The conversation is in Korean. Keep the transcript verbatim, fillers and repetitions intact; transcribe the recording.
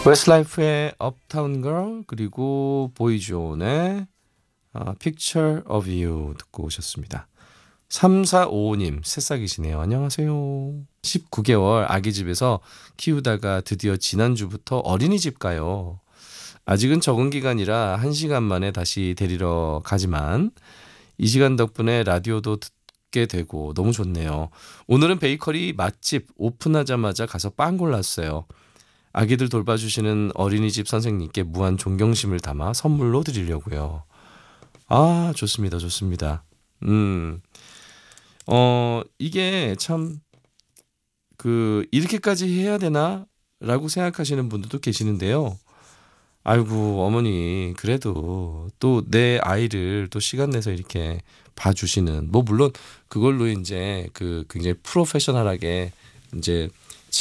웨스트라이프의 업타운 걸 그리고 보이존의 어, Picture of You 듣고 오셨습니다. 삼사오오님 새싹이시네요. 안녕하세요. 십구 개월 아기집에서 키우다가 드디어 지난주부터 어린이집 가요. 아직은 적응 기간이라 한 시간 만에 다시 데리러 가지만 이 시간 덕분에 라디오도 듣게 되고 너무 좋네요. 오늘은 베이커리 맛집 오픈하자마자 가서 빵 골랐어요. 아기들 돌봐주시는 어린이집 선생님께 무한 존경심을 담아 선물로 드리려고요. 아, 좋습니다. 좋습니다. 음, 어, 이게 참, 그, 이렇게까지 해야 되나? 라고 생각하시는 분들도 계시는데요. 아이고, 어머니, 그래도 또 내 아이를 또 시간 내서 이렇게 봐주시는, 뭐, 물론 그걸로 이제 그 굉장히 프로페셔널하게 이제